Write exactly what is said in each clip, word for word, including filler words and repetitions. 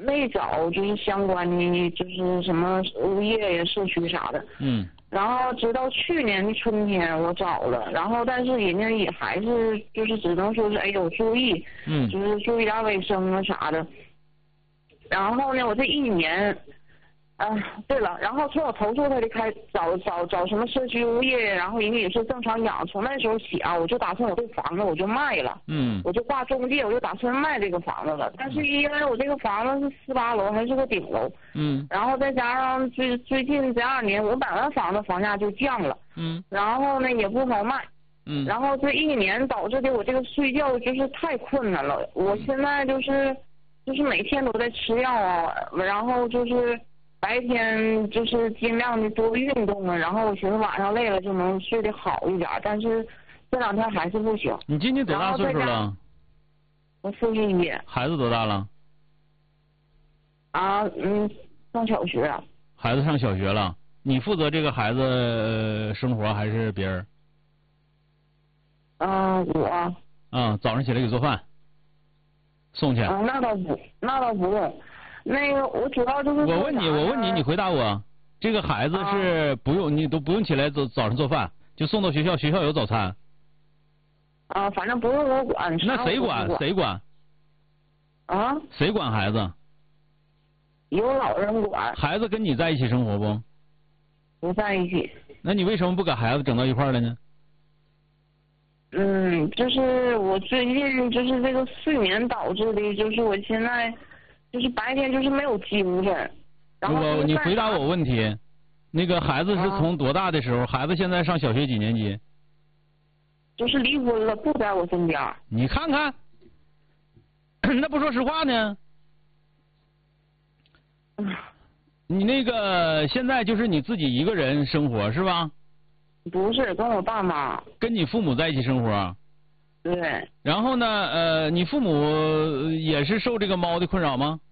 没找就是相关的，就是什么物业呀、社区啥的。 嗯。 然后直到去年的春天我找了，然后但是人家也还是就是只能说是哎呦注意， 嗯， 就是注意点卫生啊啥的。然后呢，我这一年。啊，对了，然后从我投诉他的开找找找什么社区物业，然后人家也是正常养，从那时候起啊，我就打算我这房子我就卖了， 嗯， 我就挂中介，我就打算卖这个房子了。但是因为我这个房子是四八楼，还是个顶楼， 嗯， 然后再加上最最近这二年我买完房子房价就降了， 嗯， 然后呢也不好卖， 嗯， 然后这一年导致的我这个睡觉就是太困难了，我现在就是就是每天都在吃药啊，然后就是。白天就是尽量的多运动啊，然后我寻思晚上累了就能睡得好一点，但是这两天还是不行。 你今年多大岁数了？ 我四十一。 孩子多大了？ 啊，嗯，上小学。 孩子上小学了，你负责这个孩子、呃、生活还是别人？ 嗯、呃，我。 嗯，早上起来给做饭，送去。 嗯，那倒不，那倒不用。那个，我主要就是。 我问你，我问你，你回答我。这个孩子是不用，啊、你都不用起来早早上做饭，就送到学校，学校有早餐。 啊，反正不用我管。 那谁管？谁管？ 啊？ 谁管孩子？ 有老人管。 孩子跟你在一起生活不？ 不在一起。 那你为什么不把孩子整到一块儿了呢？ 嗯，就是我最近就是这个睡眠导致的，就是我现在。就是白天就是没有精神，然后我你回答我问题，那个孩子是从多大的时候？啊、孩子现在上小学几年级？ 就是离婚了，不在我身边。 你看看，那不说实话呢？你那个现在就是你自己一个人生活是吧？ 不是，跟我爸妈。 跟你父母在一起生活。 对。 然后呢，呃，你父母也是受这个猫的困扰吗？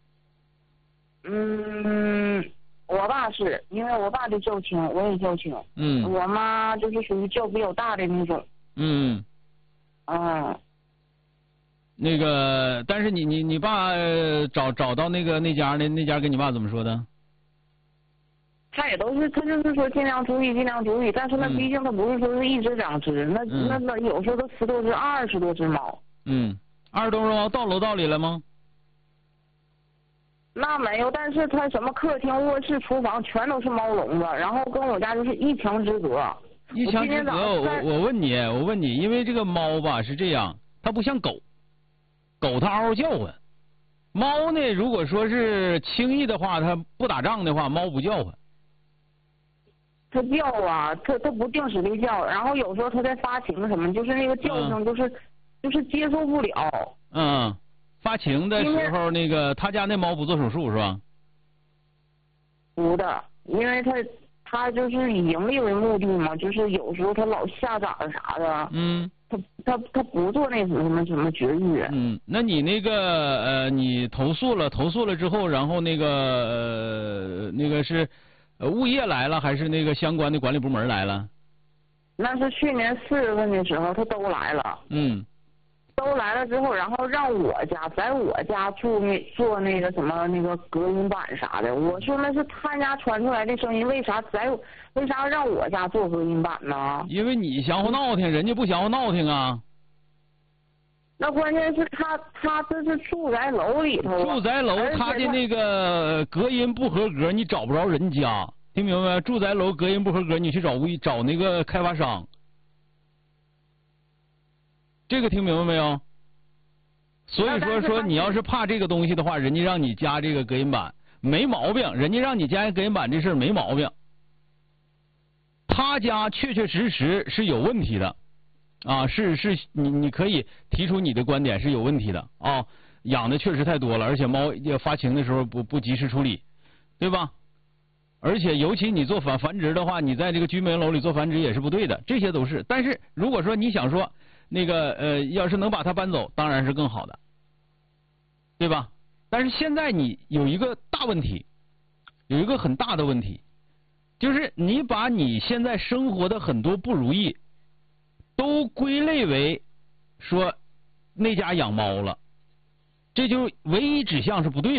嗯，我爸是因为我爸就较轻，我也较轻。 嗯。 我妈就是属于较比较大的那种。 嗯。 嗯。 那个，但是你你你爸找找到那个那家那那家跟你爸怎么说的？ 他也都是，他就是说尽量注意，尽量注意。但是那毕竟他不是说是一只两只，那、 嗯、 那那有时候都十多只、二十多只猫。 嗯，二十多只猫到楼道里了吗？ 那没有，但是他什么客厅、卧室、厨房全都是猫笼子，然后跟我家就是一墙之隔。 一墙之隔，我我问你，我问你，因为这个猫吧是这样，它不像狗，狗它嗷嗷叫唤，猫呢如果说是轻易的话，它不打仗的话，猫不叫唤。 它叫啊，它它不定时的叫，然后有时候它在发情什么，就是那个叫声就是、嗯、就是接受不了。 嗯，发情的时候那个他家那猫不做手术是吧？ 不的，因为它它就是以盈利为目的嘛，就是有时候它老下崽啥的。 嗯。 它它它不做那什么什么绝育。 嗯，那你那个呃，你投诉了，投诉了之后，然后那个呃那个是。呃，物业来了还是那个相关的管理部门来了？ 那是去年四月份的时候，他都来了。 嗯。 都来了之后，然后让我家在我家做那做那个什么那个隔音板啥的。我说那是他家传出来的声音，为啥在为啥让我家做隔音板呢？ 因为你嫌乎闹听，人家不嫌乎闹听啊。 那关键是他他这是住宅楼里头， 住宅楼他的那个隔音不合格，你找不着人家，听明白没？住宅楼隔音不合格，你去找物找那个开发商，这个听明白没有？所以说说你要是怕这个东西的话，人家让你加这个隔音板没毛病，人家让你加隔音板这事儿没毛病，他家确确实实是有问题的。啊，是是，你你可以提出你的观点是有问题的啊，养的确实太多了，而且猫发情的时候不不及时处理，对吧？而且尤其你做繁繁殖的话，你在这个居民楼里做繁殖也是不对的，这些都是。但是如果说你想说那个呃，要是能把它搬走，当然是更好的，对吧？但是现在你有一个大问题，有一个很大的问题，就是你把你现在生活的很多不如意。都归类为说那家养猫了，这就唯一指向是不对的。